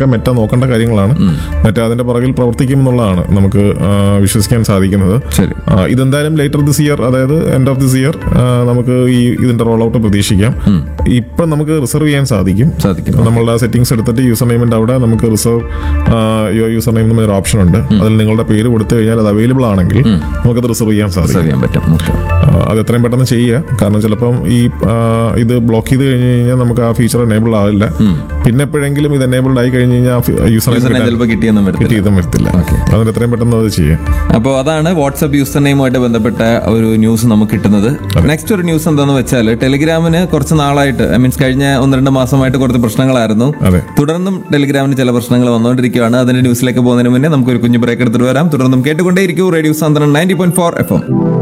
കാര്യങ്ങളൊക്കെ മെറ്റ നോക്കേണ്ട കാര്യങ്ങളാണ്. മെറ്റ അതിന്റെ പുറകിൽ പ്രവർത്തിക്കും എന്നുള്ളതാണ് നമുക്ക് വിശ്വസിക്കാൻ സാധിക്കുന്നത്. ഇതെന്തായാലും ലേറ്റർ ദിസ് ഇയർ, അതായത് എൻഡ് ഓഫ് ദിസ് ഇയർ നമുക്ക് ഇതിന്റെ റോൾ ഔട്ട് പ്രതീക്ഷിക്കാം. ഇപ്പൊ നമുക്ക് റിസർവ് ചെയ്യാൻ സാധിക്കും. നമ്മളുടെ സെറ്റിംഗ്സ് എടുത്തിട്ട് യൂസർ നെയിമിന്റെ അവിടെ നമുക്ക് റിസർവ് യൂസർ നെയിം എന്നൊരു ഓപ്ഷൻ ഉണ്ട്. അതിൽ നിങ്ങളുടെ പേര് കൊടുത്തു കഴിഞ്ഞാൽ അത് അവൈലബിൾ ആണെങ്കിൽ നമുക്കത് റിസർവ് ചെയ്യാൻ സാധിക്കും. അത് എത്രയും പെട്ടെന്ന് ചെയ്യുക. കാരണം ചിലപ്പം ഇത് ബ്ലോക്ക് ചെയ്ത് കഴിഞ്ഞ് കഴിഞ്ഞാൽ നമുക്ക് ആ ഫീച്ചർ എനേബിൾ ആവില്ല. പിന്നെ എപ്പോഴെങ്കിലും ഇത് എനേബിൾഡ് ആയി കഴിഞ്ഞ് കഴിഞ്ഞാൽ യൂസർ കിട്ടിയെന്നും വരത്തില്ല. അതുകൊണ്ട് എത്രയും പെട്ടെന്ന് അത് ചെയ്യാം. അപ്പോൾ അതാണ് വാട്സ്ആപ്പ് യൂസർ നെയിമുമായിട്ട് ബന്ധപ്പെട്ട ഒരു ന്യൂസ് നമുക്ക് കിട്ടുന്നത്. നെക്സ്റ്റ് ഒരു ന്യൂസ് എന്താണെന്ന് വെച്ചാൽ ടെലിഗ്രാമിന് കുറച്ച് നാളായിട്ട് കഴിഞ്ഞ 1-2 മാസമായിട്ട് കുറച്ച് പ്രശ്നങ്ങളായിരുന്നു. തുടർന്നും ടെലിഗ്രാമിന് ചില പ്രശ്നങ്ങൾ വന്നുകൊണ്ടിരിക്കുകയാണ്. അതിന്റെ ന്യൂസിലേക്ക് പോകുന്നതിന് മുന്നേ നമുക്കൊരു കുഞ്ഞു ബ്രേക്ക് എടുത്തിട്ട് വരാം. തുടർന്നും കേട്ടുകൊണ്ടേയിരിക്കും റേഡിയോ സാന്ത്വനം 90.4 FM.